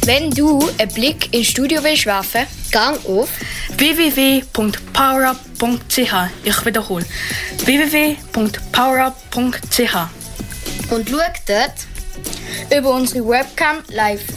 Wenn du einen Blick ins Studio willst werfen, gang auf www.powerup.ch. Ich wiederhole. www.powerup.ch. und schau dort über unsere Webcam live